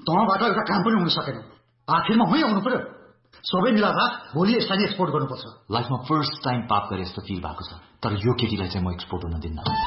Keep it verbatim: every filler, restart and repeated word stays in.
तँबाट एउटा काम पनि हुन सकेन। आखिरमा मै आउनु पर्यो। सबै मिलाएर भोलि यसलाई एक्सपोर्ट गर्नुपर्छ। लाइफमा फर्स्ट टाइम पाप गरे जस्तो फिल भएको छ, तर यो केटीलाई चाहिँ म एक्सपोर्ट हुन दिन्न।